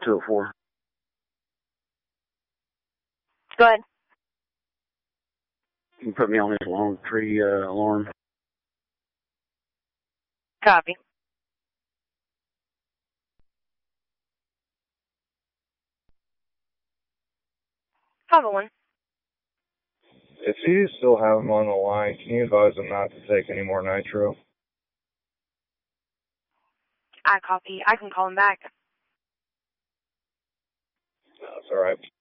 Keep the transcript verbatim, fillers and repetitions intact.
two oh four. Go ahead. You can put me on this alarm tree uh, alarm. Copy. five oh one. If you still have him on the line, can you advise him not to take any more nitro? I copy. I can call him back. That's all right.